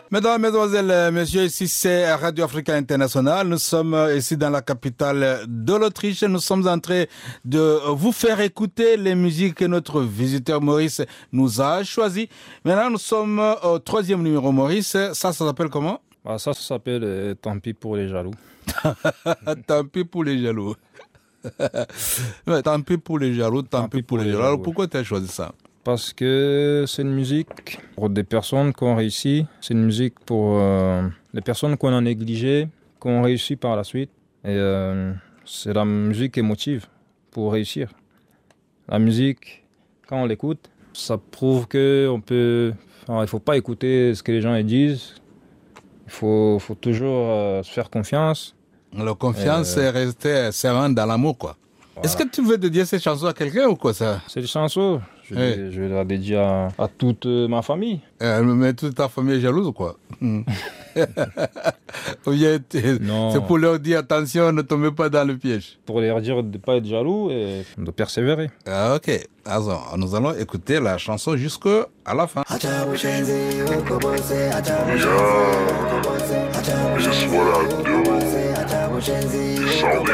Mesdames, Mesdemoiselles, Messieurs, ici c'est Radio Africa International. Nous sommes ici dans la capitale de l'Autriche. Nous sommes en train de vous faire écouter les musiques que notre visiteur Maurice nous a choisies. Maintenant, nous sommes au 3e numéro, Maurice. Ça s'appelle comment? Ça s'appelle Tant pis pour les jaloux. Tant pis pour les jaloux. Tant pis pour les jaloux, tant pis pour les jaloux. Alors pourquoi tu as choisi ça? Parce que c'est une musique pour des personnes qui ont réussi. C'est une musique pour les personnes qu'on a négligées, qui ont réussi par la suite. Et c'est la musique émotive pour réussir. La musique, quand on l'écoute, ça prouve qu'on peut... il ne faut pas écouter ce que les gens disent. Il faut toujours se faire confiance. La confiance, c'est rester serein dans l'amour, quoi. Voilà. Est-ce que tu veux dédier cette chanson à quelqu'un ou quoi ça? C'est des chansons. Je vais la dédier à toute ma famille. Mais toute ta famille est jalouse ou quoi? C'est pour leur dire attention, ne tombez pas dans le piège. Pour leur dire de ne pas être jaloux et de persévérer. Ok. Alors, nous allons écouter la chanson jusqu'à la fin. Just what I do.